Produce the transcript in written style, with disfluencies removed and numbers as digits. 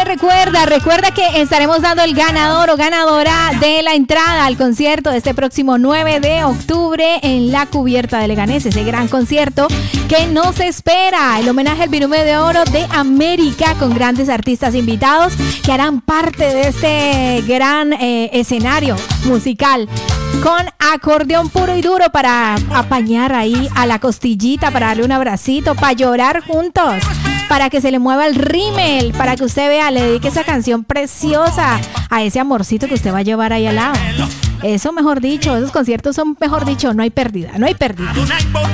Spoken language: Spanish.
recuerda que estaremos dando el ganador o ganadora de la entrada al concierto de este próximo 9 de octubre en La Cubierta de Leganés, ese gran concierto que nos espera, el homenaje al Binomio de Oro de América con grandes artistas invitados que harán parte de este gran escenario musical con acordeón puro y duro para apañar ahí a la costillita, para darle un abracito, para llorar juntos, para que se le mueva el rímel, para que usted vea, le dedique esa canción preciosa a ese amorcito que usted va a llevar ahí al lado. Eso, mejor dicho, esos conciertos son, mejor dicho, no hay pérdida, no hay pérdida.